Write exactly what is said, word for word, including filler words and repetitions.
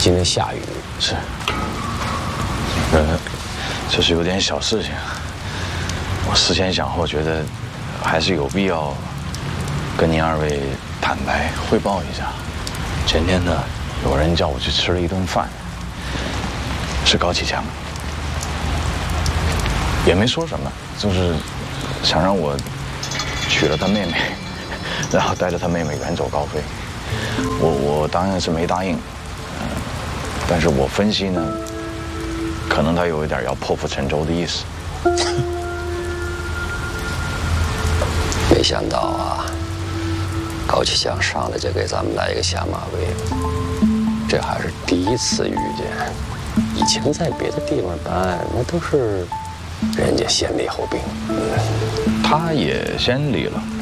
今天下雨。 是。呃，这是有点小事情，我思前想后，觉得还是有必要跟您二位坦白汇报一下。前天呢，有人叫我去吃了一顿饭，是高启强，也没说什么，就是想让我娶了他妹妹，然后带着他妹妹远走高飞。我我当然是没答应，嗯，但是我分析呢，可能他有一点要破釜沉舟的意思。 没想到啊，高启强上来就给咱们来一个下马威，这还是第一次遇见。以前在别的地方办，那都是人家先礼后兵。 他也先礼了。